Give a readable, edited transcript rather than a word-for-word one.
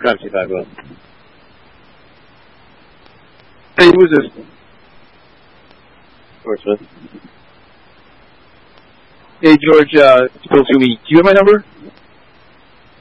Crime Scene 5 will. Hey, who is this? George Smith. Hey, George, supposed to me. Do you have my number?